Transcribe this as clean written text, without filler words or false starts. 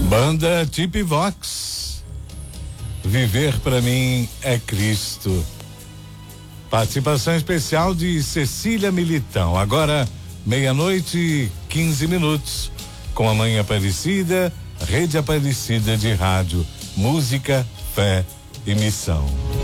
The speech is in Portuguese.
Banda Tip Vox. Viver pra mim é Cristo. Participação especial de Cecília Militão. Agora, 00:15, com a Mãe Aparecida, Rede Aparecida de Rádio, música, fé e missão.